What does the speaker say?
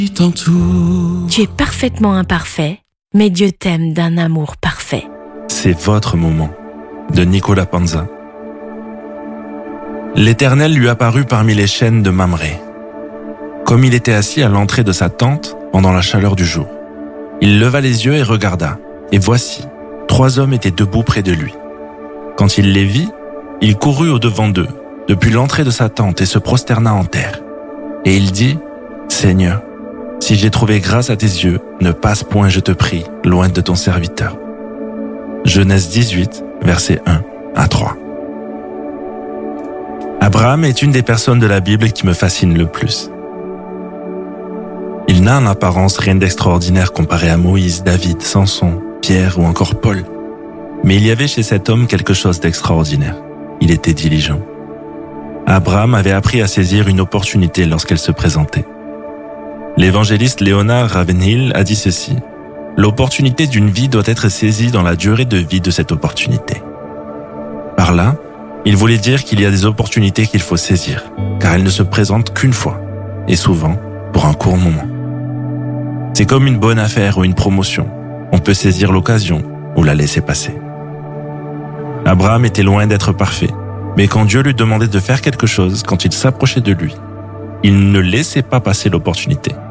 Tu es parfaitement imparfait, mais Dieu t'aime d'un amour parfait. C'est votre moment, de Nicolas Panza. L'Éternel lui apparut parmi les chênes de Mamré, comme il était assis à l'entrée de sa tente pendant la chaleur du jour. Il leva les yeux et regarda, et voici, 3 hommes étaient debout près de lui. Quand il les vit, il courut au-devant d'eux, depuis l'entrée de sa tente, et se prosterna en terre. Et il dit, « Seigneur, si j'ai trouvé grâce à tes yeux, ne passe point, je te prie, loin de ton serviteur. » Genèse 18, versets 1 à 3. Abraham est une des personnes de la Bible qui me fascine le plus. Il n'a en apparence rien d'extraordinaire comparé à Moïse, David, Samson, Pierre ou encore Paul. Mais il y avait chez cet homme quelque chose d'extraordinaire. Il était diligent. Abraham avait appris à saisir une opportunité lorsqu'elle se présentait. L'évangéliste Léonard Ravenhill a dit ceci: « L'opportunité d'une vie doit être saisie dans la durée de vie de cette opportunité. » Par là, il voulait dire qu'il y a des opportunités qu'il faut saisir, car elles ne se présentent qu'une fois, et souvent pour un court moment. C'est comme une bonne affaire ou une promotion. On peut saisir l'occasion ou la laisser passer. Abraham était loin d'être parfait, mais quand Dieu lui demandait de faire quelque chose, quand il s'approchait de lui, il ne laissait pas passer l'opportunité.